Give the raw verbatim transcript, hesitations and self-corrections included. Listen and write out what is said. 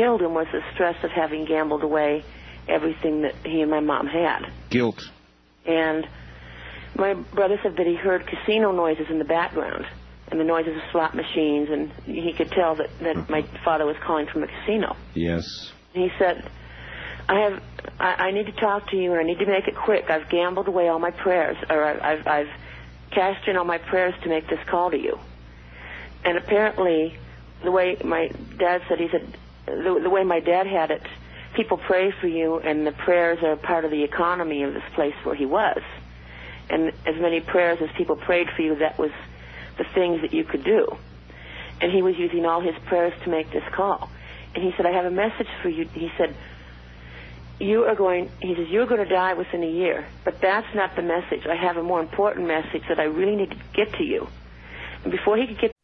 killed him was the stress of having gambled away everything that he and my mom had. Guilt. And my brother said that he heard casino noises in the background, and the noises of slot machines, and he could tell that, that uh-huh. my father was calling from a casino. Yes. He said, I have, I, I need to talk to you, and I need to make it quick. I've gambled away all my prayers, or I, I've, I've cashed in all my prayers to make this call to you. And apparently, the way my dad said, he said, the, the way my dad had it, people pray for you, and the prayers are part of the economy of this place where he was. And as many prayers as people prayed for you, that was the things that you could do. And he was using all his prayers to make this call. And he said, I have a message for you. He said, you are going, he says, you're going to die within a year. But that's not the message. I have a more important message that I really need to get to you. And before he could get